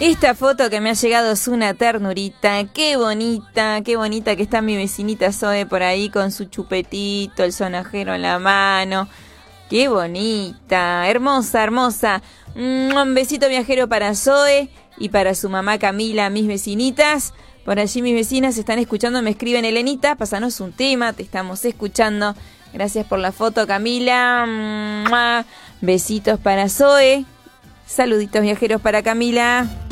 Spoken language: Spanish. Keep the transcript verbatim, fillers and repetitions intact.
Esta foto que me ha llegado es una ternurita. Qué bonita, qué bonita que está mi vecinita Zoe por ahí con su chupetito, el sonajero en la mano. Qué bonita, hermosa, hermosa. Un besito viajero para Zoe y para su mamá Camila, mis vecinitas. Por allí mis vecinas están escuchando, me escriben: Elenita, pásanos un tema, te estamos escuchando. Gracias por la foto, Camila. Besitos para Zoe. Saluditos viajeros para Camila.